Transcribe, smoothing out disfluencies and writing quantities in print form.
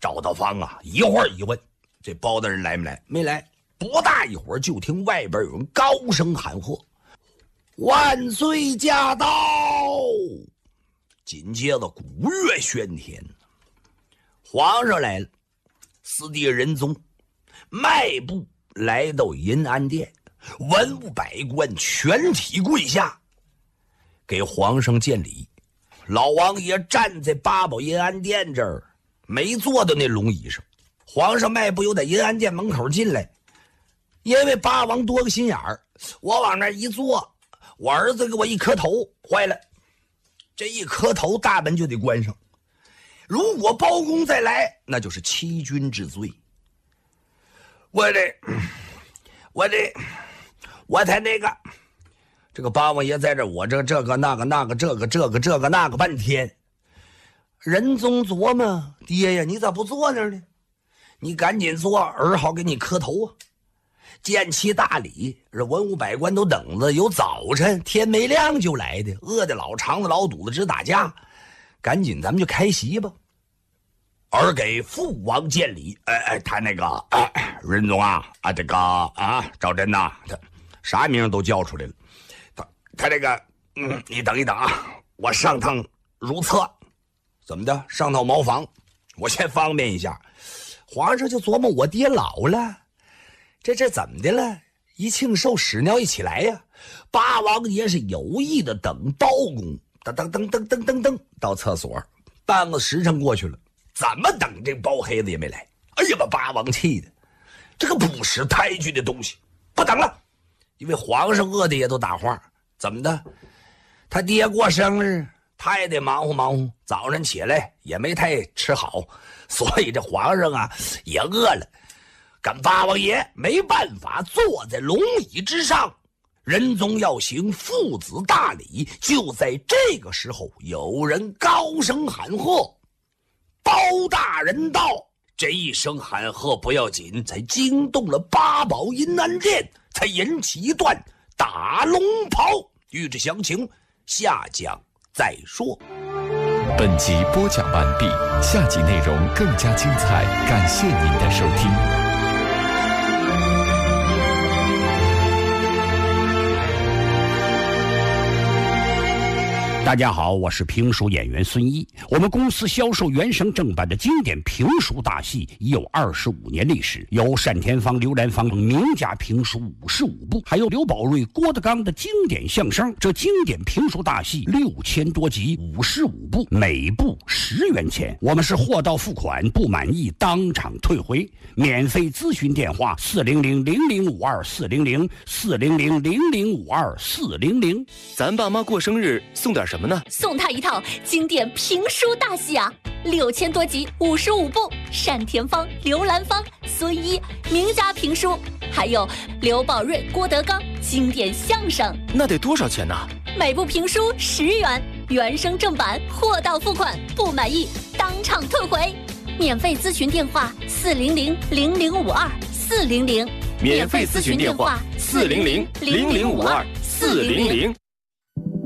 找到房啊，一会儿一问，这包大人来没来？没来。不大一会儿，就听外边有人高声喊喝：“万岁驾到！”紧接着鼓乐喧天，皇上来了。四弟仁宗迈步来到银安殿，文武百官全体跪下，给皇上见礼。老王爷站在八宝银安殿这儿，没坐到那龙椅上。皇上迈步又在银安殿门口进来，因为八王多个心眼儿，我往那一坐，我儿子给我一磕头，坏了，这一磕头大门就得关上。如果包公再来，那就是欺君之罪。我才那个，这个八王爷在这，我这个那个那个半天。仁宗琢磨，爹呀，你咋不坐那儿呢？你赶紧坐，儿好给你磕头啊！见其大礼，这文武百官都等着，有早晨天没亮就来的，饿的老肠子老肚子直打架，赶紧咱们就开席吧。儿给父王见礼，他那个，仁宗啊，这个啊，赵真呐，他啥名都叫出来了。他这个，你等一等啊，我上趟如厕，怎么的？上趟茅房，我先方便一下。皇上就琢磨，我爹老了，这怎么的了？一庆寿屎尿一起来呀，八王爷是有意的等包公，噔到厕所，半个时辰过去了。怎么等这包黑子也没来？哎呀，把八王气的，这个不识抬举的东西，不等了。因为皇上饿的也都打话，怎么的？他爹过生日，他也得忙活忙活，早上起来也没太吃好，所以这皇上啊也饿了。跟八王爷没办法，坐在龙椅之上。仁宗要行父子大礼，就在这个时候，有人高声喊喝。包大人到！这一声喊喝不要紧，才惊动了八宝银安殿，才引起一段打龙袍。欲知详情，下讲再说。 本集播讲完毕，下集内容更加精彩，感谢您的收听。 大家好，我是评书演员孙一。我们公司销售原声正版的经典评书大戏已有25年历史，有单田芳、刘兰芳名家评书55部，还有刘宝瑞、郭德纲的经典相声。这经典评书大戏6000多集，55部，每部10元钱。我们是货到付款，不满意当场退回。免费咨询电话400-0052-400，400-0052-400。 咱爸妈过生日送点什么呢？ 送他一套经典评书大戏啊，6000多集，55部，单田芳、刘兰芳、孙一名家评书，还有刘宝瑞、郭德纲经典相声。 那得多少钱呢？ 每部评书10元，原声正版，货到付款，不满意当场退回。免费咨询电话400-0052-400， 免费咨询电话400-0052-400。